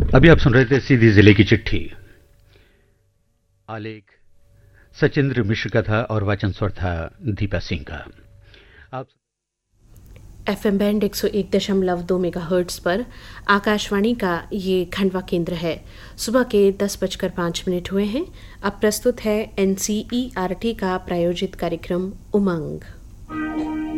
अभी आप सुन रहे थे सीधी जिले की चिट्ठी। आलेख सचिंद्र मिश्र का था और वाचन स्वर था दीपा सिंह का। आप FM बैंड 101.2 मेगाहर्ट्ज पर आकाशवाणी का ये खंडवा केंद्र है। सुबह के 10:05 हुए हैं। अब प्रस्तुत है NCERT का प्रायोजित कार्यक्रम उमंग।